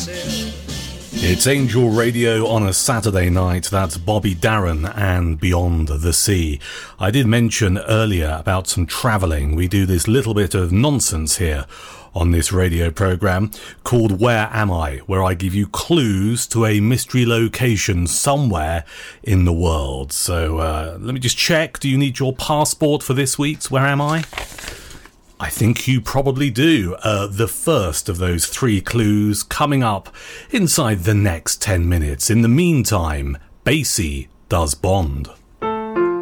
It's Angel Radio on a Saturday night. That's Bobby Darin and Beyond the Sea. I did mention earlier about some travelling. We do this little bit of nonsense here on this radio programme called Where Am I?, where I give you clues to a mystery location somewhere in the world. So let me just check. Do you need your passport for this week's Where Am I? I think you probably do. The first of those 3 clues coming up inside the next 10 minutes. In the meantime, Basie does Bond.